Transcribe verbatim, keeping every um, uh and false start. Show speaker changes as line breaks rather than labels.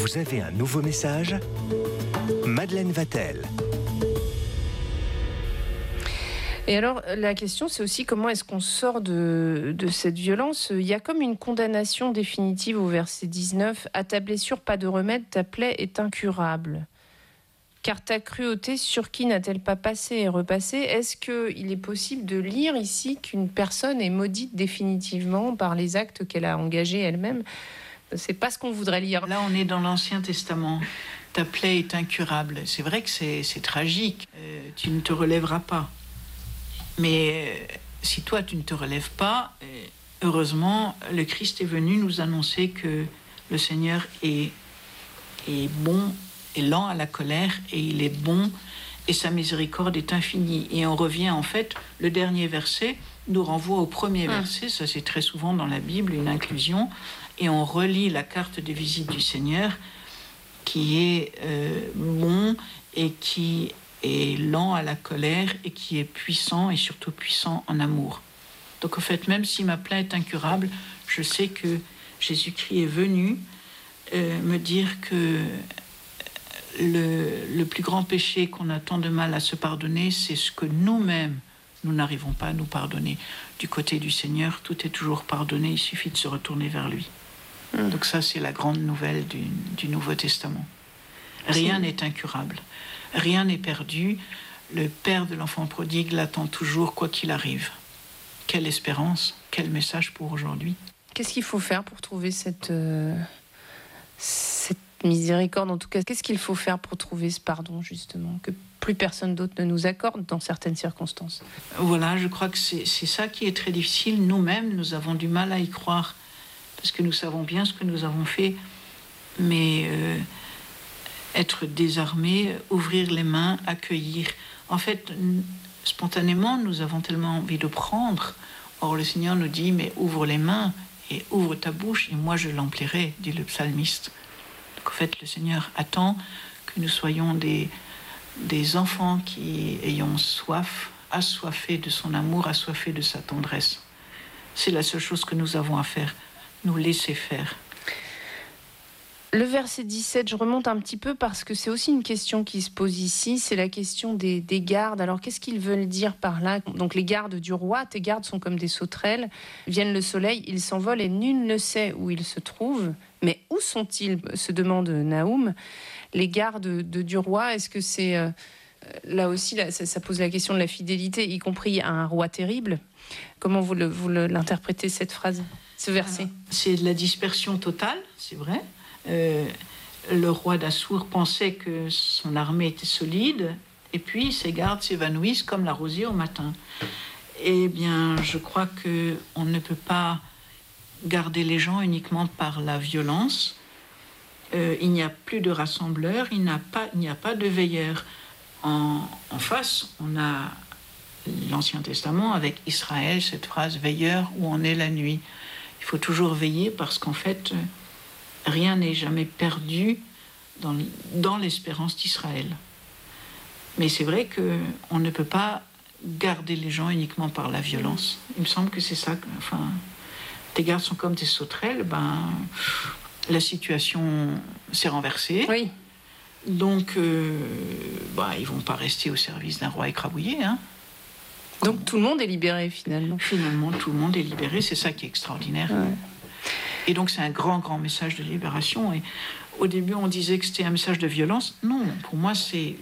Vous avez un nouveau message ? Madeleine Vatel.
Et alors, la question, c'est aussi comment est-ce qu'on sort de, de cette violence ? Il y a comme une condamnation définitive au verset dix-neuf. « À ta blessure, pas de remède, ta plaie est incurable. Car ta cruauté, sur qui n'a-t-elle pas passé et repassé ?» Est-ce qu'il est possible de lire ici qu'une personne est maudite définitivement par les actes qu'elle a engagés elle-même ? C'est pas ce qu'on voudrait lire.
Là, on est dans l'Ancien Testament. Ta plaie est incurable. C'est vrai que c'est, c'est tragique. Euh, tu ne te relèveras pas. Mais euh, si toi, tu ne te relèves pas, euh, heureusement, le Christ est venu nous annoncer que le Seigneur est, est bon, est lent à la colère, et il est bon, et sa miséricorde est infinie. Et on revient, en fait, le dernier verset nous renvoie au premier mmh. verset. Ça, c'est très souvent dans la Bible, une inclusion. Et on relit la carte des visites du Seigneur, qui est euh, bon et qui est lent à la colère et qui est puissant et surtout puissant en amour. Donc en fait, même si ma plaie est incurable, je sais que Jésus-Christ est venu euh, me dire que le, le plus grand péché qu'on a tant de mal à se pardonner, c'est ce que nous-mêmes, nous n'arrivons pas à nous pardonner. Du côté du Seigneur, tout est toujours pardonné, il suffit de se retourner vers lui. Mmh. Donc ça, c'est la grande nouvelle du, du Nouveau Testament. Rien n'est incurable. Rien n'est perdu. Le père de l'enfant prodigue l'attend toujours, quoi qu'il arrive. Quelle espérance, quel message pour aujourd'hui.
Qu'est-ce qu'il faut faire pour trouver cette, euh, cette miséricorde, en tout cas ? Qu'est-ce qu'il faut faire pour trouver ce pardon, justement, que plus personne d'autre ne nous accorde dans certaines circonstances ?
Voilà, je crois que c'est, c'est ça qui est très difficile. Nous-mêmes, nous avons du mal à y croire, parce que nous savons bien ce que nous avons fait, mais... Euh, être désarmé, ouvrir les mains, accueillir. En fait, spontanément, nous avons tellement envie de prendre. Or, le Seigneur nous dit, mais ouvre les mains et ouvre ta bouche, et moi je l'emplirai, dit le psalmiste. Donc, en fait, le Seigneur attend que nous soyons des, des enfants qui ayons soif, assoiffés de son amour, assoiffés de sa tendresse. C'est la seule chose que nous avons à faire, nous laisser faire.
Le verset dix-sept, je remonte un petit peu parce que c'est aussi une question qui se pose ici, c'est la question des, des gardes. Alors qu'est-ce qu'ils veulent dire par là ? Donc les gardes du roi, tes gardes sont comme des sauterelles, viennent le soleil, ils s'envolent et nul ne sait où ils se trouvent. Mais où sont-ils ? Se demande Naoum. Les gardes de, du roi, est-ce que c'est... Euh, là aussi, là, ça, ça pose la question de la fidélité, y compris à un roi terrible. Comment vous, le, vous le, l'interprétez, cette phrase, ce verset ?
Alors, c'est de la dispersion totale, c'est vrai. Euh, le roi d'Assour pensait que son armée était solide, et puis ses gardes s'évanouissent comme la rosée au matin. Eh bien, je crois qu'on ne peut pas garder les gens uniquement par la violence. Euh, il n'y a plus de rassembleurs, il n'y a pas, il n'y a pas de veilleurs. En, en face, on a l'Ancien Testament avec Israël, cette phrase « veilleur où on est la nuit ». Il faut toujours veiller parce qu'en fait... rien n'est jamais perdu dans, dans l'espérance d'Israël. Mais c'est vrai qu'on ne peut pas garder les gens uniquement par la violence. Il me semble que c'est ça. Que, enfin, tes gardes sont comme des sauterelles, ben, la situation s'est renversée.
Oui.
Donc, euh, ben, ils ne vont pas rester au service d'un roi écrabouillé. Hein.
Donc tout le monde est libéré finalement.
Finalement, tout le monde est libéré. C'est ça qui est extraordinaire. Ouais. Et donc, c'est un grand, grand message de libération. Et au début, on disait que c'était un message de violence. Non, pour moi, c'est